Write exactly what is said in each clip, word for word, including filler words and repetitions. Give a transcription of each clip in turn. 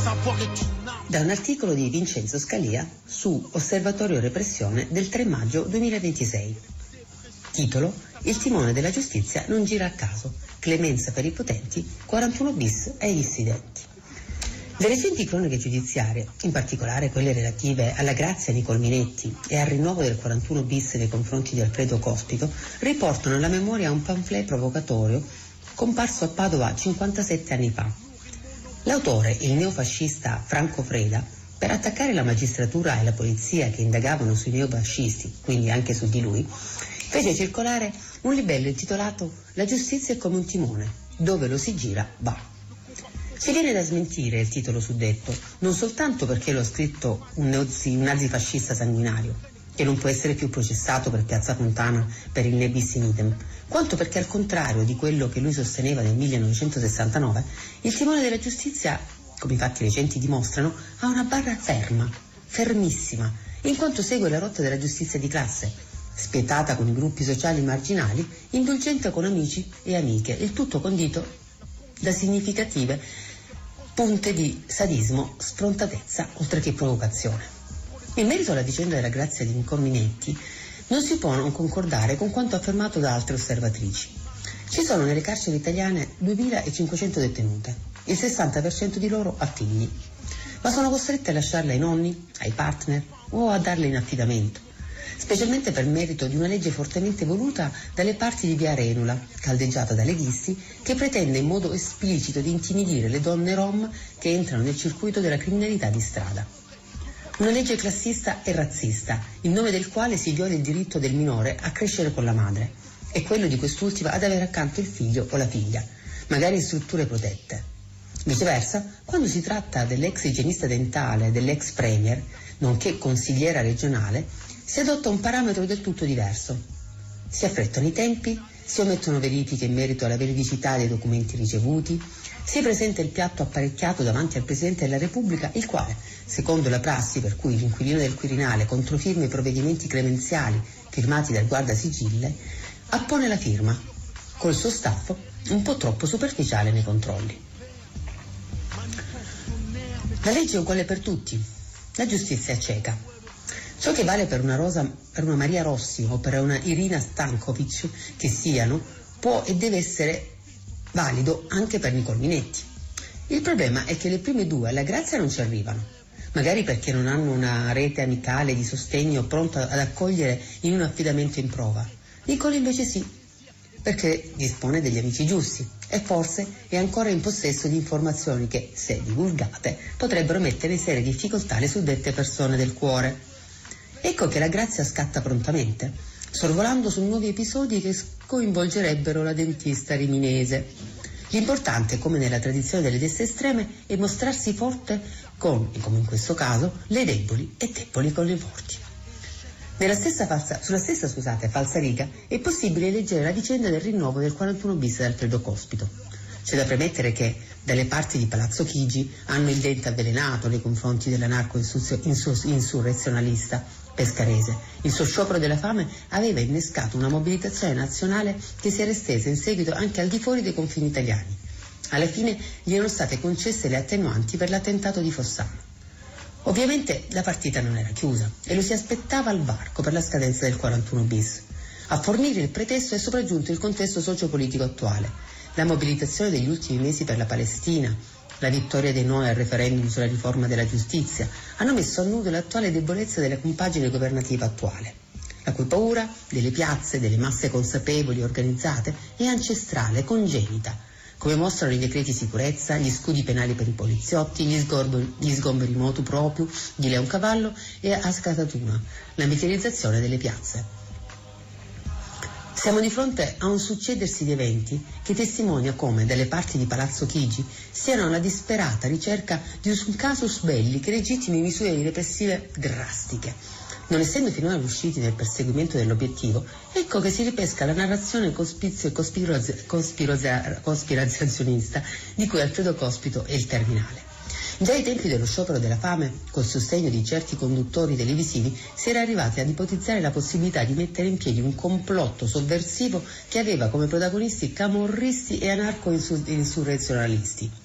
Da un articolo di Vincenzo Scalia su Osservatorio Repressione del tre maggio duemilaventisei. Titolo: Il timone della giustizia non gira a caso. Clemenza per i potenti, quarantuno bis ai dissidenti. Le recenti cronache giudiziarie, in particolare quelle relative alla grazia Nicol Minetti e al rinnovo del quarantuno bis nei confronti di Alfredo Cospito, riportano alla memoria un pamphlet provocatorio comparso a Padova cinquantasette anni fa. L'autore, il neofascista Franco Freda, per attaccare la magistratura e la polizia che indagavano sui neofascisti, quindi anche su di lui, fece circolare un libello intitolato «La giustizia è come un timone, dove lo si gira va». Ci viene da smentire il titolo suddetto, non soltanto perché lo ha scritto un, neozi, un nazifascista sanguinario, che non può essere più processato per Piazza Fontana per il ne bis in idem, quanto perché, al contrario di quello che lui sosteneva nel millenovecentosessantanove, il timone della giustizia, come i fatti recenti dimostrano, ha una barra ferma, fermissima, in quanto segue la rotta della giustizia di classe, spietata con i gruppi sociali marginali, indulgente con amici e amiche, il tutto condito da significative punte di sadismo, sfrontatezza, oltre che provocazione. In merito alla vicenda della grazia di Nicol Minetti, non si può non concordare con quanto affermato da altre osservatrici. Ci sono nelle carceri italiane duemilacinquecento detenute, il sessanta per cento di loro ha figli, ma sono costrette a lasciarle ai nonni, ai partner o a darle in affidamento, specialmente per merito di una legge fortemente voluta dalle parti di Via Arenula, caldeggiata da leghisti, che pretende in modo esplicito di intimidire le donne rom che entrano nel circuito della criminalità di strada. Una legge classista e razzista, in nome del quale si viola il diritto del minore a crescere con la madre e quello di quest'ultima ad avere accanto il figlio o la figlia, magari in strutture protette. Viceversa, quando si tratta dell'ex igienista dentale e dell'ex premier, nonché consigliera regionale, si adotta un parametro del tutto diverso. Si affrettano i tempi, si omettono verifiche in merito alla veridicità dei documenti ricevuti, si presenta il piatto apparecchiato davanti al Presidente della Repubblica, il quale, secondo la prassi per cui l'inquilino del Quirinale controfirma i provvedimenti clemenziali firmati dal guardasigille, appone la firma, col suo staff un po' troppo superficiale nei controlli. La legge è uguale per tutti, la giustizia è cieca. Ciò che vale per una, Rosa, per una Maria Rossi o per una Irina Stankovic che siano, può e deve essere valido anche per Nicol Minetti. Il problema è che le prime due alla grazia non ci arrivano, magari perché non hanno una rete amicale di sostegno pronta ad accogliere in un affidamento in prova. Nicol invece sì, perché dispone degli amici giusti e forse è ancora in possesso di informazioni che, se divulgate, potrebbero mettere in serie difficoltà le suddette persone del cuore. Ecco che la grazia scatta prontamente, sorvolando su nuovi episodi che coinvolgerebbero la dentista riminese. L'importante, come nella tradizione delle destre estreme, è mostrarsi forte con, come in questo caso, le deboli e deboli con le forti. Nella stessa falsa, sulla stessa scusate, falsa riga è possibile leggere la vicenda del rinnovo del quarantuno bis di Alfredo Cospito. C'è da premettere che dalle parti di Palazzo Chigi hanno il dente avvelenato nei confronti dell'anarco-insurrezionalista pescarese. Il suo sciopero della fame aveva innescato una mobilitazione nazionale che si era estesa in seguito anche al di fuori dei confini italiani. Alla fine gli erano state concesse le attenuanti per l'attentato di Fossano. Ovviamente la partita non era chiusa e lo si aspettava al varco per la scadenza del quarantuno bis. A fornire il pretesto è sopraggiunto il contesto sociopolitico attuale, la mobilitazione degli ultimi mesi per la Palestina, la vittoria dei no al referendum sulla riforma della giustizia, hanno messo a nudo l'attuale debolezza della compagine governativa attuale, la cui paura delle piazze, delle masse consapevoli e organizzate è ancestrale, congenita, come mostrano i decreti sicurezza, gli scudi penali per i poliziotti, gli, sgorbo, gli sgomberi motu proprio di Leoncavallo e a Scatatuna, la militarizzazione delle piazze. Siamo di fronte a un succedersi di eventi che testimonia come, dalle parti di Palazzo Chigi, siano alla disperata ricerca di un casus belli che legittimi misure repressive drastiche. Non essendo finora riusciti nel perseguimento dell'obiettivo, ecco che si ripesca la narrazione cospizio e cospiroz- cospiroz- cospirazionista di cui Alfredo Cospito è il terminale. Già ai tempi dello sciopero della fame, col sostegno di certi conduttori televisivi, si era arrivati ad ipotizzare la possibilità di mettere in piedi un complotto sovversivo che aveva come protagonisti camorristi e anarco-insurrezionalisti.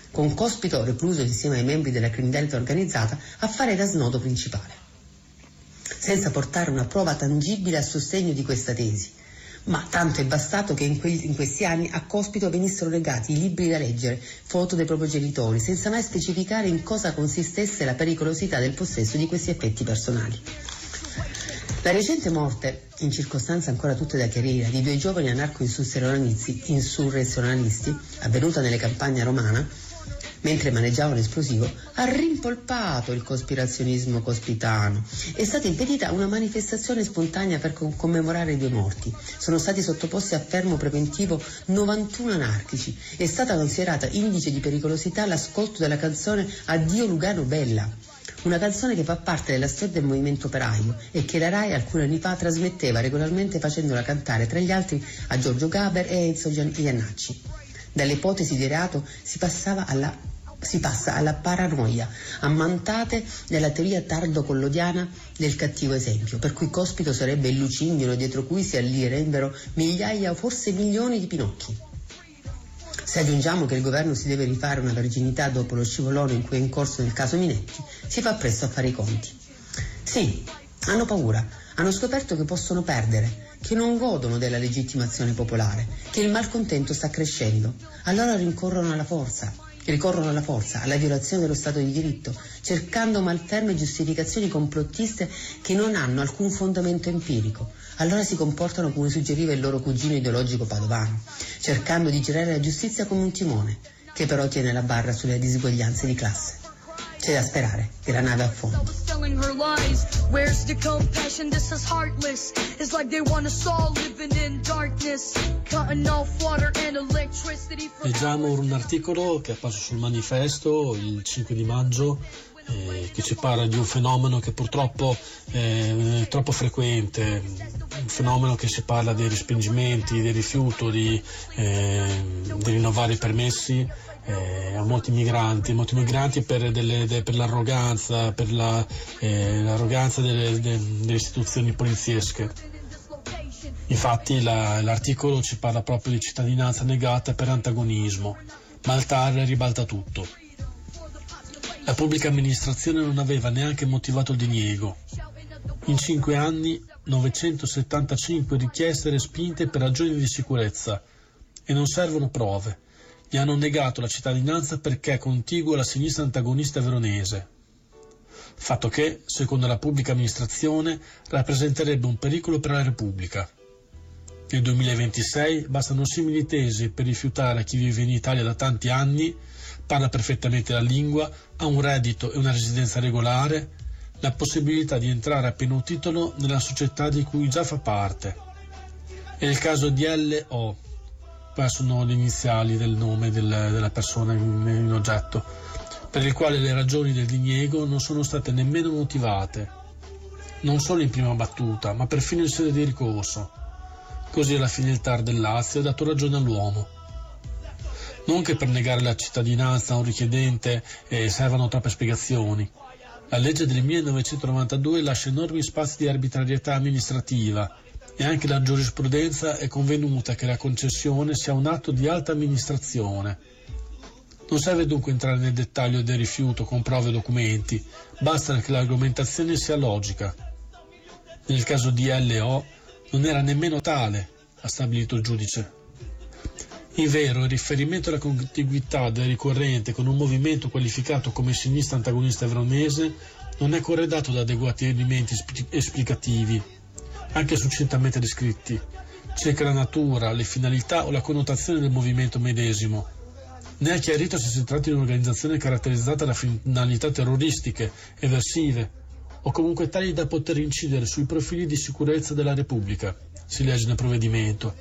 con Cospito recluso insieme ai membri della criminalità organizzata a fare da snodo principale, senza portare una prova tangibile a sostegno di questa tesi. Ma tanto è bastato che in, que- in questi anni a Cospito venissero legati i libri da leggere, foto dei propri genitori, senza mai specificare in cosa consistesse la pericolosità del possesso di questi effetti personali. La recente morte, in circostanze ancora tutte da chiarire, di due giovani anarco-insurrezionalisti, insurrezionalisti, avvenuta nelle campagne romana, mentre maneggiavano l'esplosivo, ha rimpolpato il cospirazionismo cospitano. È stata impedita una manifestazione spontanea per commemorare i due morti. Sono stati sottoposti a fermo preventivo novantuno anarchici. È stata considerata indice di pericolosità l'ascolto della canzone Addio Lugano Bella, una canzone che fa parte della storia del movimento operaio e che la RAI alcuni anni fa trasmetteva regolarmente facendola cantare tra gli altri a Giorgio Gaber e Enzo Iannacci. Dalle ipotesi di reato si passava alla si passa alla paranoia, ammantate nella teoria tardo-collodiana del cattivo esempio, per cui Cospito sarebbe il lucignolo dietro cui si allirerebbero migliaia o forse milioni di Pinocchi. Se aggiungiamo che il governo si deve rifare una verginità dopo lo scivolone in cui è in corso nel caso Minetti, si fa presto a fare i conti. Sì, hanno paura, hanno scoperto che possono perdere, che non godono della legittimazione popolare, che il malcontento sta crescendo, allora rincorrono alla forza. Ricorrono alla forza, alla violazione dello Stato di diritto, cercando malferme giustificazioni complottiste che non hanno alcun fondamento empirico. Allora si comportano come suggeriva il loro cugino ideologico padovano, cercando di girare la giustizia come un timone, che però tiene la barra sulle disuguaglianze di classe. C'è da sperare che la nave affondi. Leggiamo un articolo che è apparso sul Manifesto il cinque di maggio eh, che ci parla di un fenomeno che purtroppo è troppo frequente, un fenomeno che si parla dei respingimenti, del rifiuto di, eh, di rinnovare i permessi Eh, a molti migranti, molti migranti per, delle, de, per l'arroganza, per la, eh, l'arroganza delle, de, delle istituzioni poliziesche. Infatti la, l'articolo ci parla proprio di cittadinanza negata per antagonismo, ma il T A R ribalta tutto. La pubblica amministrazione non aveva neanche motivato il diniego. In cinque anni novecentosettantacinque richieste respinte per ragioni di sicurezza e non servono prove. Gli hanno negato la cittadinanza perché è contiguo alla sinistra antagonista veronese, fatto che, secondo la pubblica amministrazione, rappresenterebbe un pericolo per la Repubblica. Nel duemilaventisei bastano simili tesi per rifiutare a chi vive in Italia da tanti anni, parla perfettamente la lingua, ha un reddito e una residenza regolare, la possibilità di entrare a pieno titolo nella società di cui già fa parte. È il caso di L O, sono le iniziali del nome del, della persona in, in oggetto, per il quale le ragioni del diniego non sono state nemmeno motivate, non solo in prima battuta, ma perfino in sede di ricorso. Così alla fine il T A R del Lazio ha dato ragione all'uomo. Non che per negare la cittadinanza a un richiedente eh, servano troppe spiegazioni. La legge del millenovecentonovantadue lascia enormi spazi di arbitrarietà amministrativa, e anche la giurisprudenza è convenuta che la concessione sia un atto di alta amministrazione. Non serve dunque entrare nel dettaglio del rifiuto con prove e documenti, basta che l'argomentazione sia logica. Nel caso di L O non era nemmeno tale, ha stabilito il giudice. In vero, il riferimento alla contiguità del ricorrente con un movimento qualificato come sinistra antagonista veronese non è corredato da adeguati elementi esplicativi, anche succintamente descritti, circa la natura, le finalità o la connotazione del movimento medesimo. Ne è chiarito se si tratta di un'organizzazione caratterizzata da finalità terroristiche, eversive, o comunque tali da poter incidere sui profili di sicurezza della Repubblica, si legge nel provvedimento.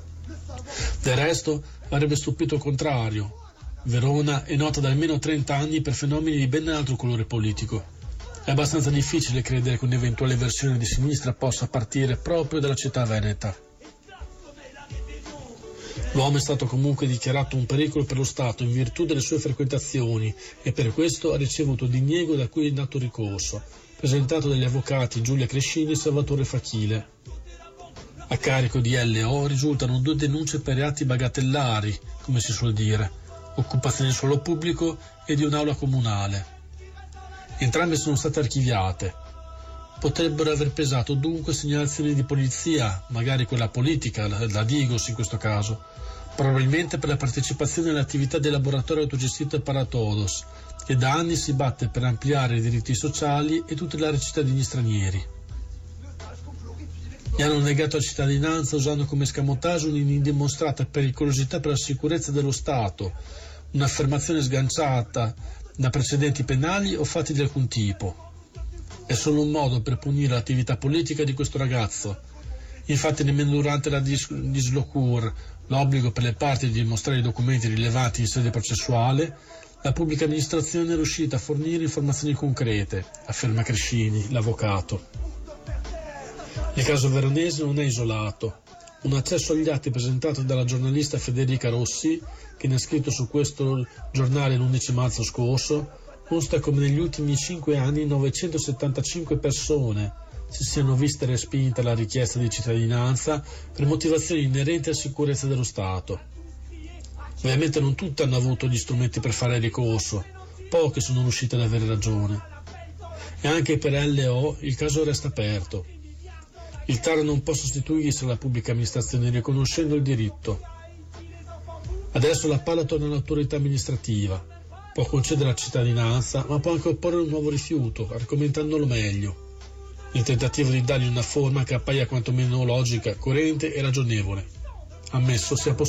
Del resto, avrebbe stupito il contrario. Verona è nota da almeno trenta anni per fenomeni di ben altro colore politico. È abbastanza difficile credere che un'eventuale versione di sinistra possa partire proprio dalla città veneta. L'uomo è stato comunque dichiarato un pericolo per lo Stato in virtù delle sue frequentazioni e per questo ha ricevuto diniego da cui è nato ricorso, presentato dagli avvocati Giulia Crescini e Salvatore Fachile. A carico di L O risultano due denunce per reati bagatellari, come si suol dire, occupazione di suolo pubblico e di un'aula comunale. Entrambe sono state archiviate. Potrebbero aver pesato dunque segnalazioni di polizia, magari quella politica, la, la Digos in questo caso, probabilmente per la partecipazione alle attività del laboratorio autogestito Paratodos, che da anni si batte per ampliare i diritti sociali e tutelare i cittadini stranieri. Gli hanno negato la cittadinanza usando come escamotage un'indimostrata pericolosità per la sicurezza dello Stato, un'affermazione sganciata da precedenti penali o fatti di alcun tipo. È solo un modo per punire l'attività politica di questo ragazzo. Infatti nemmeno durante la dis- dislocur, l'obbligo per le parti di dimostrare i documenti rilevanti in sede processuale, la pubblica amministrazione è riuscita a fornire informazioni concrete, afferma Crescini, l'avvocato. Il caso veronese non è isolato. Un accesso agli atti presentato dalla giornalista Federica Rossi, che ne ha scritto su questo giornale l'undici marzo scorso, mostra come negli ultimi cinque anni novecentosettantacinque persone si siano viste respinte la richiesta di cittadinanza per motivazioni inerenti alla sicurezza dello Stato. Ovviamente non tutte hanno avuto gli strumenti per fare ricorso, poche sono riuscite ad avere ragione. E anche per L O il caso resta aperto. Il T A R non può sostituirsi alla pubblica amministrazione riconoscendo il diritto. Adesso la palla torna all'autorità amministrativa. Può concedere la cittadinanza, ma può anche opporre un nuovo rifiuto, argomentandolo meglio, nel tentativo di dargli una forma che appaia quantomeno logica, coerente e ragionevole. Ammesso sia possibile.